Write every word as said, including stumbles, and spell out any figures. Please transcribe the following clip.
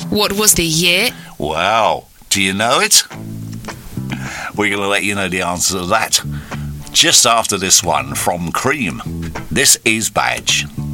What was the year? Well, do you know it? We're going to let you know the answer to that just after this one from Cream. This is Badge.